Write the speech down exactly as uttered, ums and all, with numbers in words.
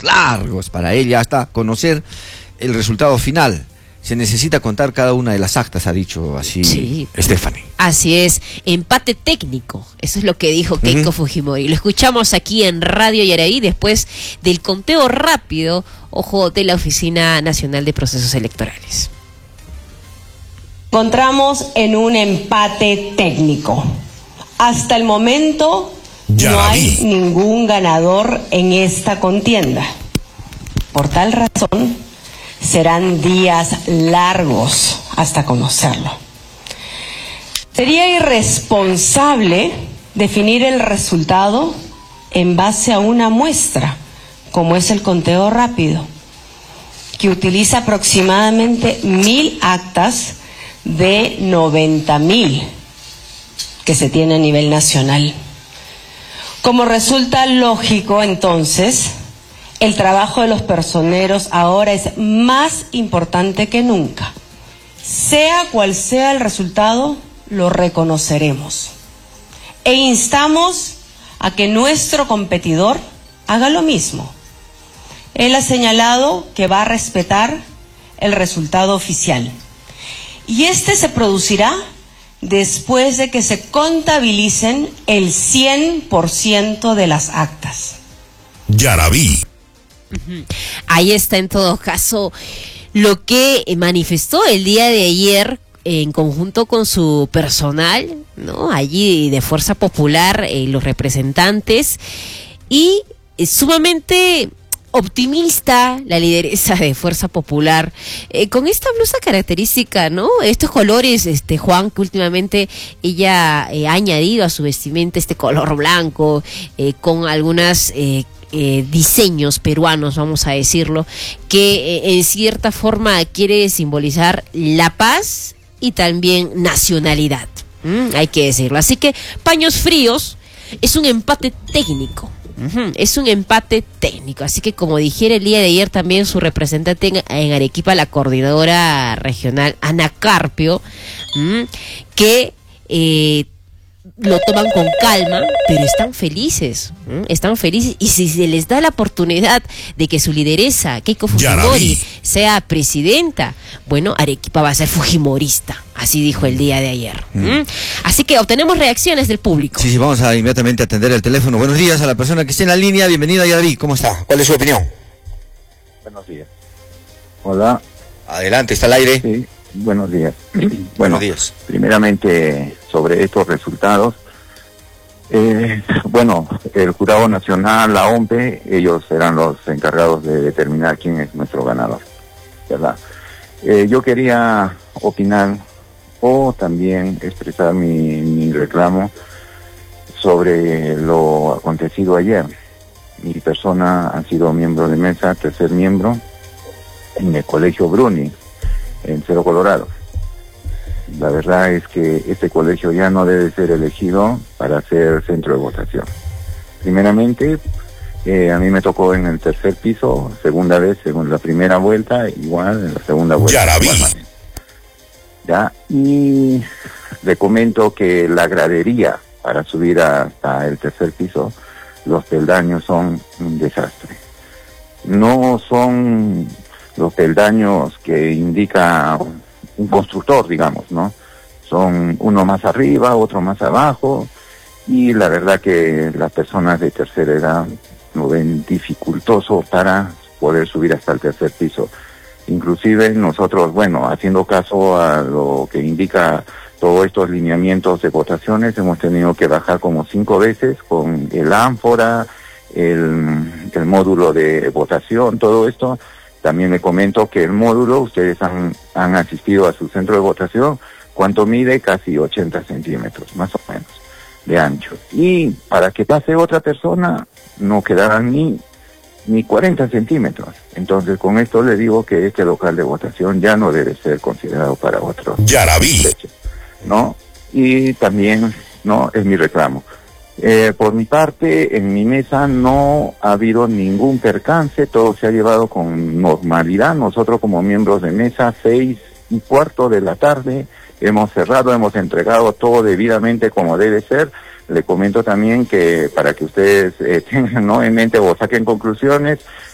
largos para ella hasta conocer el resultado final. Se necesita contar cada una de las actas, ha dicho así sí. Stephanie. Así es, empate técnico, eso es lo que dijo Keiko uh-huh. Fujimori. Lo escuchamos aquí en Radio Yaraví después del conteo rápido, ojo, de la Oficina Nacional de Procesos Electorales. Encontramos en un empate técnico. Hasta el momento Yaraví. No hay ningún ganador en esta contienda. Por tal razón, serán días largos hasta conocerlo. Sería irresponsable definir el resultado en base a una muestra, como es el conteo rápido, que utiliza aproximadamente mil actas de noventa mil que se tiene a nivel nacional. Como resulta lógico, entonces, el trabajo de los personeros ahora es más importante que nunca. Sea cual sea el resultado, lo reconoceremos. E instamos a que nuestro competidor haga lo mismo. Él ha señalado que va a respetar el resultado oficial. Y este se producirá después de que se contabilicen el cien por ciento de las actas. Yaraví. Ahí está en todo caso lo que manifestó el día de ayer en conjunto con su personal, ¿no? Allí de Fuerza Popular, eh, los representantes, y eh, sumamente optimista la lideresa de Fuerza Popular, eh, con esta blusa característica, ¿no? Estos colores, este Juan, que últimamente ella eh, ha añadido a su vestimenta este color blanco, eh, con algunas eh, Eh, diseños peruanos, vamos a decirlo, que eh, en cierta forma quiere simbolizar la paz y también nacionalidad, ¿Mm? hay que decirlo. Así que paños fríos es un empate técnico, uh-huh. es un empate técnico, así que como dijera el día de ayer también su representante en, en Arequipa, la coordinadora regional Ana Carpio, ¿Mm? que eh, lo toman con calma, pero están felices, ¿eh? están felices, y si se les da la oportunidad de que su lideresa, Keiko Fujimori, sea presidenta, bueno, Arequipa va a ser fujimorista, así dijo el día de ayer. Mm. ¿eh? Así que obtenemos reacciones del público. Sí, sí, vamos a inmediatamente atender el teléfono. Buenos días a la persona que esté en la línea, bienvenida a Yaraví, ¿cómo está? ¿Cuál es su opinión? Buenos días. Hola. Adelante, está al aire. Sí. Buenos días. Bueno, Buenos días. Primeramente, sobre estos resultados, eh, bueno, el Jurado Nacional, la O M P E, ellos serán los encargados de determinar quién es nuestro ganador, ¿verdad? Eh, yo quería opinar o también expresar mi, mi reclamo sobre lo acontecido ayer. Mi persona ha sido miembro de mesa, tercer miembro, en el Colegio Bruni, en Cerro Colorado. La verdad es que este colegio ya no debe ser elegido para ser centro de votación. Primeramente, eh, a mí me tocó en el tercer piso, segunda vez, según la primera vuelta, igual en la segunda vuelta. Yaraví. Ya, y le comento que la gradería para subir hasta el tercer piso, los peldaños son un desastre. No son los peldaños que indica un constructor, digamos, ¿no? Son uno más arriba, otro más abajo, y la verdad que las personas de tercera edad lo ven dificultoso para poder subir hasta el tercer piso. Inclusive nosotros, bueno, haciendo caso a lo que indica todos estos lineamientos de votaciones, hemos tenido que bajar como cinco veces con el ánfora, el, el módulo de votación, todo esto. También me comento que el módulo, ustedes han, han asistido a su centro de votación, ¿cuánto mide? Casi ochenta centímetros, más o menos, de ancho. Y para que pase otra persona, no quedarán ni, ni cuarenta centímetros. Entonces, con esto le digo que este local de votación ya no debe ser considerado para otro. Yaraví. ¿No? Y también, ¿no? Es mi reclamo. Eh, por mi parte, en mi mesa no ha habido ningún percance, todo se ha llevado con normalidad. Nosotros como miembros de mesa, seis y cuarto de la tarde, hemos cerrado, hemos entregado todo debidamente como debe ser. Le comento también que para que ustedes eh, tengan, ¿no?, en mente o saquen conclusiones,